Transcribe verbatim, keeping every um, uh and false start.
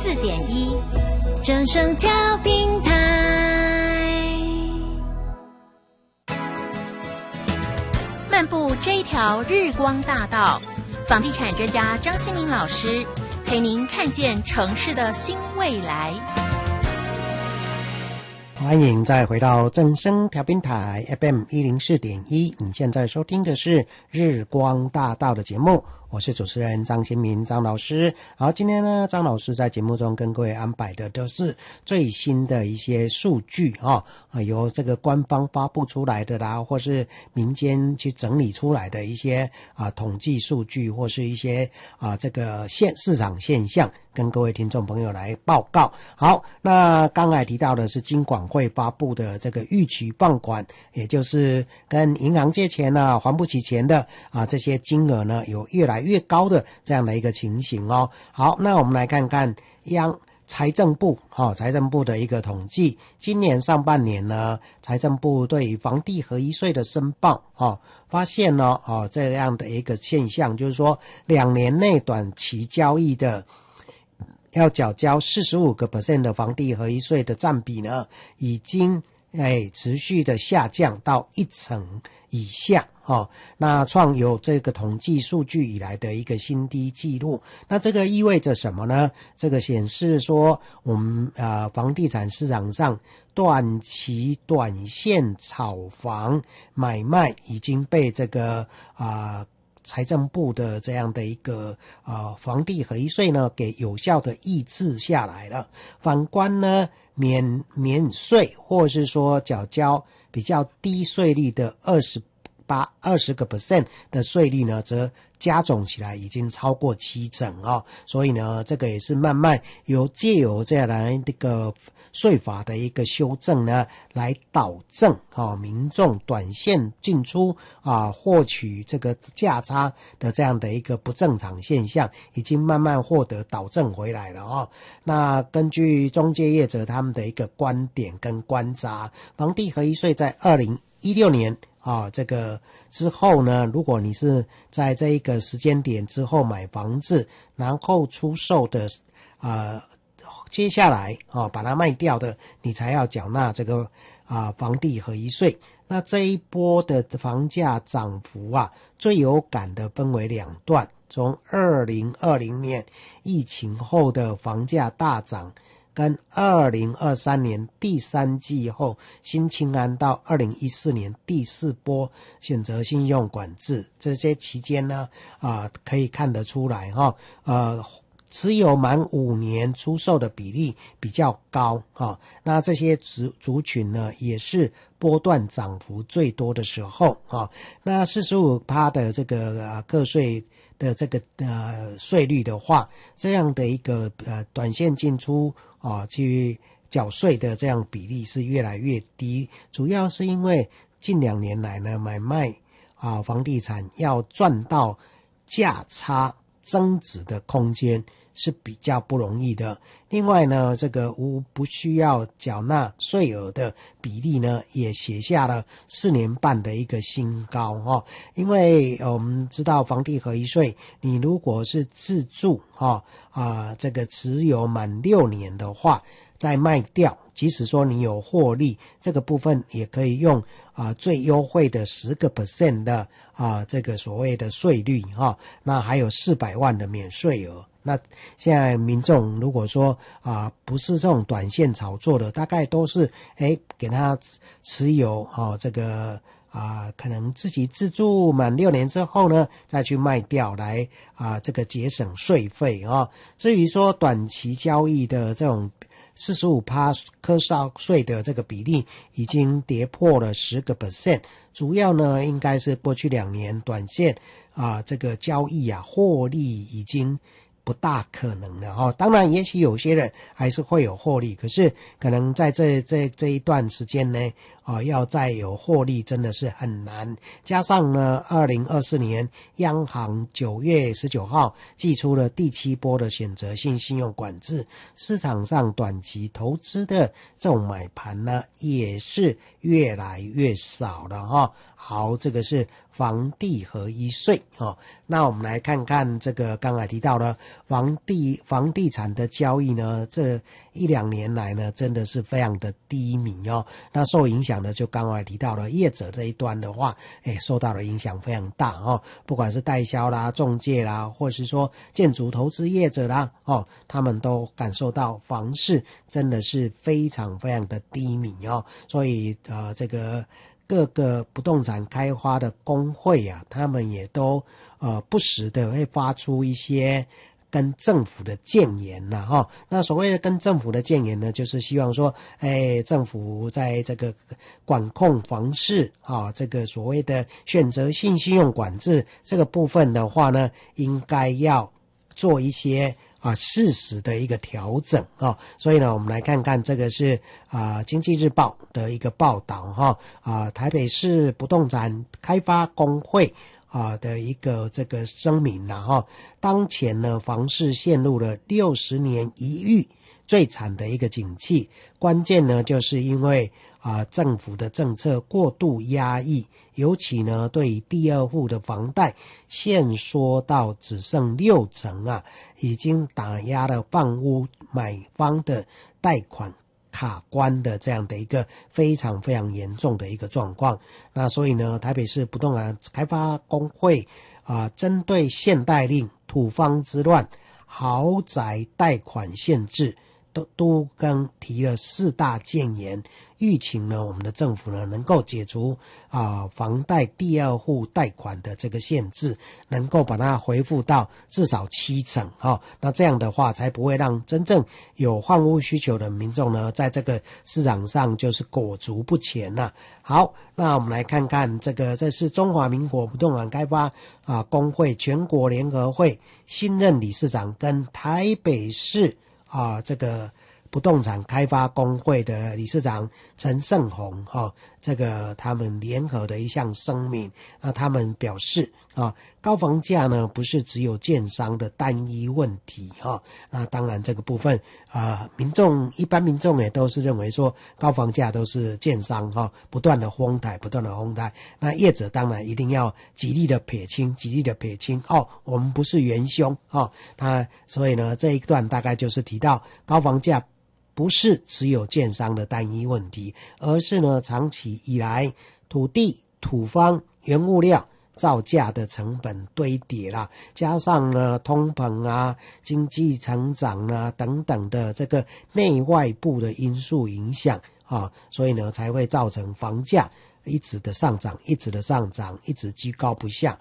四点一，正声调频台。漫步这一条日光大道，房地产专家张新民老师陪您看见城市的新未来。 欢迎再回到正声调频台 F M 一零四点一，你现在收听的是日光大道的节目，我是主持人张新民张老师。好，今天呢，张老师在节目中跟各位安排的都是最新的一些数据啊、哦，由这个官方发布出来的啦，或是民间去整理出来的一些啊统计数据，或是一些啊这个现市场现象，跟各位听众朋友来报告。好，那刚才提到的是金管会发布的这个逾期放款，也就是跟银行借钱啊还不起钱的啊这些金额呢有越来越高的这样的一个情形哦。好，那我们来看看央财政部哈、哦，财政部的一个统计，今年上半年呢，财政部对房地合一税的申报哦，发现呢哦这样的一个现象，就是说两年内短期交易的要缴交 百分之四十五 的房地合一税的占比呢，已经哎持续的下降到一成以下哦，那创有这个统计数据以来的一个新低纪录。那这个意味着什么呢？这个显示说我们呃房地产市场上短期短线炒房买卖已经被这个啊、呃财政部的这样的一个呃房地合一税呢，给有效的抑制下来了。反观呢，免免税或是说缴交比较低税率的二十八二十个 percent 的税率呢，则加总起来已经超过七成哦。所以呢，这个也是慢慢由借由这样的这个税法的一个修正呢，来导正啊、哦、民众短线进出啊获取这个价差的这样的一个不正常现象，已经慢慢获得导正回来了哦。那根据中介业者他们的一个观点跟观察，房地合一税在二零一六年啊，这个之后呢，如果你是在这一个时间点之后买房子，然后出售的，呃，接下来啊把它卖掉的，你才要缴纳这个啊房地合一税。那这一波的房价涨幅啊，最有感的分为两段，从二零二零年疫情后的房价大涨，跟二零二三年第三季后新青安到二零一四年第四波选择信用管制，这些期间呢啊、呃、可以看得出来哈、哦、呃持有满五年出售的比例比较高哈、哦，那这些族族群呢也是波段涨幅最多的时候啊、哦。那 百分之四十五 的这个呃个税的这个呃税率的话，这样的一个呃短线进出啊去缴税的这样比例是越来越低，主要是因为近两年来呢买卖啊房地产要赚到价差增值的空间是比较不容易的。另外呢，这个无不需要缴纳税额的比例呢，也写下了四年半的一个新高哦。因为我们知道房地合一税，你如果是自住哈 啊, 啊这个持有满六年的话，再卖掉，即使说你有获利，这个部分也可以用啊最优惠的 百分之十 的啊这个所谓的税率哈、啊，那还有四百万的免税额。那现在民众如果说啊不是这种短线炒作的，大概都是诶给他持有哦这个啊可能自己自住满六年之后呢再去卖掉来啊这个节省税费啊、哦。至于说短期交易的这种 百分之四十五 科少税的这个比例已经跌破了 百分之十， 主要呢应该是过去两年短线啊这个交易啊获利已经不大可能的哦。当然也许有些人还是会有获利，可是可能在这这这一段时间呢啊，要再有获利真的是很难。加上呢，二零二四年央行九月十九号祭出了第七波的选择性信用管制，市场上短期投资的这种买盘呢，也是越来越少了哈。好，这个是房地合一税哦。那我们来看看这个刚才提到了房地房地产的交易呢，这一两年来呢，真的是非常的低迷哦。那受影响的就刚才提到了业者这一端的话，哎，受到的影响非常大哦。不管是代销啦、中介啦，或是说建筑投资业者啦，哦，他们都感受到房市真的是非常非常的低迷哦。所以呃，这个。各个不动产开发的公会啊，他们也都呃不时的会发出一些跟政府的建言呐，哈。那所谓的跟政府的建言呢，就是希望说，哎，政府在这个管控房市啊，这个所谓的选择性信用管制这个部分的话呢，应该要做一些。啊，适时的一个调整啊，所以呢，我们来看看这个是啊，《经济日报》的一个报道哈啊，台北市不动产开发公会啊的一个这个声明啦哈，当前呢，房市陷入了六十年一遇最惨的一个景气，关键呢，就是因为啊，政府的政策过度压抑，尤其呢，对于第二户的房贷限缩到只剩六成啊，已经打压了房屋买方的贷款卡关的这样的一个非常非常严重的一个状况。那所以呢，台北市不动产开发公会啊，针对限贷令、土方之乱、豪宅贷款限制，都都跟提了四大建言。预请呢，我们的政府呢能够解除啊、呃、房贷第二户贷款的这个限制，能够把它恢复到至少七成哈、哦。那这样的话，才不会让真正有换屋需求的民众呢，在这个市场上就是裹足不前呐、啊。好，那我们来看看这个，这是中华民国不动产开发啊公会全国联合会新任理事长跟台北市啊这个。不动产开发公会的理事长陈胜宏哈、哦，这个他们联合的一项声明，那他们表示啊，高房价呢不是只有建商的单一问题哈、哦，那当然这个部分啊，民众一般民众也都是认为说高房价都是建商哈、哦、不断的哄抬，不断的哄抬，那业者当然一定要极力的撇清，极力的撇清哦，我们不是元凶哦，他所以呢这一段大概就是提到高房价。不是只有建商的单一问题，而是呢长期以来土地、土方、原物料造价的成本堆叠啦，加上呢通膨啊、经济成长啊等等的这个内外部的因素影响啊，所以呢才会造成房价一直的上涨，一直的上涨，一直居高不下